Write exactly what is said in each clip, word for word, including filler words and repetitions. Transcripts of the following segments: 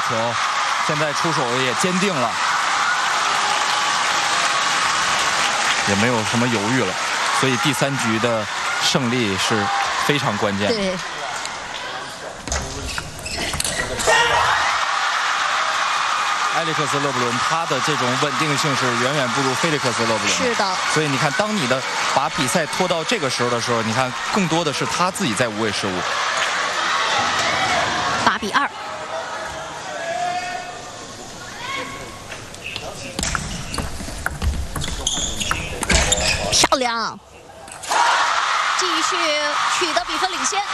球，现在出手也坚定了，也没有什么犹豫了，所以第三局的胜利是非常关键的。 对。 埃里克斯·勒布伦，他的这种稳定性是远远不如菲利克斯·勒布伦。 是的。 所以你看，当你的把比赛拖到这个时候的时候，你看更多的是他自己在无谓失误。 八比二。漂亮！继续取得比分领先。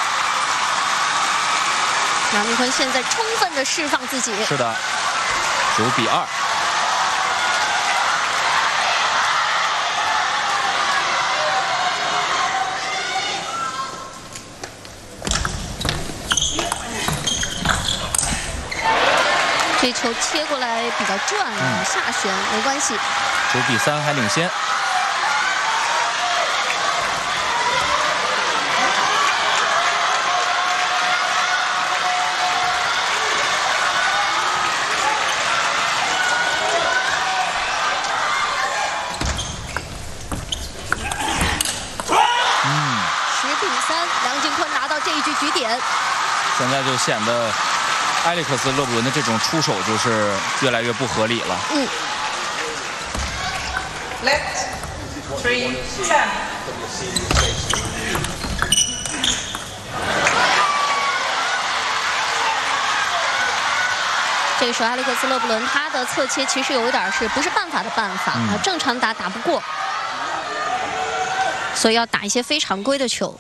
杨明坤现在充分的释放自己。 是的。 九比二， 这球切过来比较转，嗯、下旋没关系。 九比三还领先。 局点， 现在就显得埃里克斯·勒布伦的这种出手就是越来越不合理了。 嗯。 Left three ten。 这个时候，埃里克斯·勒布伦他的侧切其实有一点是不是办法的办法，嗯、正常打打不过，所以要打一些非常规的球。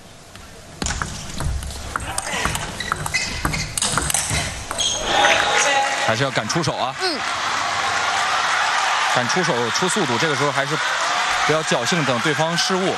还是要敢出手啊！ 嗯， 敢出手出速度，这个时候还是不要侥幸等对方失误。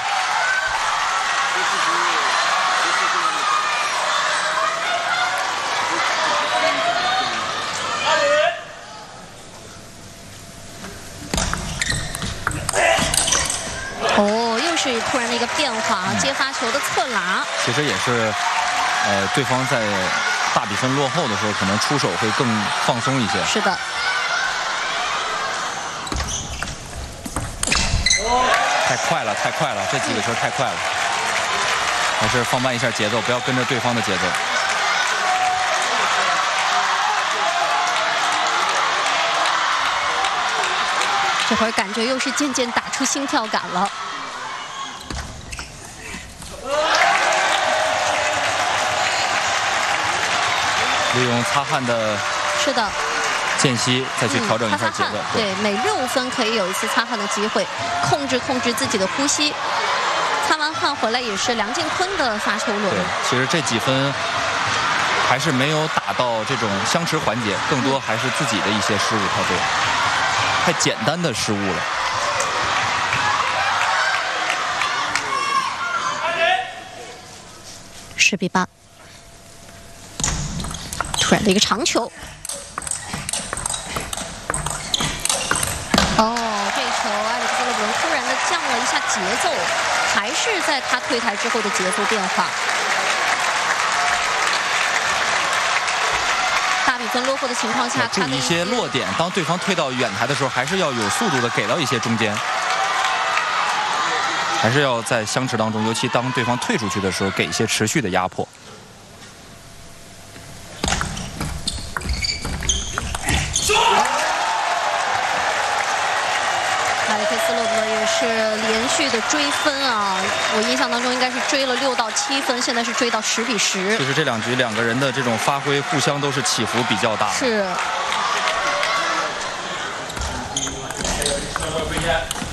哦，又是突然的一个变化啊！接发球的侧拿， 其实也是，呃，对方在。 大比分落后的时候，可能出手会更放松一些。 是的。 太快了，太快了，这几个球太快了，还是放慢一下节奏，不要跟着对方的节奏。 这会儿感觉又是渐渐打出心跳感了。 利用擦汗的， 是的， 间隙再去调整一下节奏。 嗯、对，每六分可以有一次擦汗的机会，控制控制自己的呼吸。擦完汗回来也是梁靖昆的发球轮。 对，其实这几分还是没有打到这种相持环节，更多还是自己的一些失误太多，太简单的失误了。 十比八。 突然的一个长球，哦，这球埃里克斯·勒布伦突然的降了一下节奏，还是在他退台之后的节奏变化。大比分落后的情况下， 注意一些落点，当对方退到远台的时候，还是要有速度的给到一些中间，还是要在相持当中，尤其当对方退出去的时候，给一些持续的压迫。 埃里克斯·勒布伦也是连续的追分啊！我印象当中应该是追了六到七分，现在是追到十比十。 其实这两局两个人的这种发挥，互相都是起伏比较大。 是。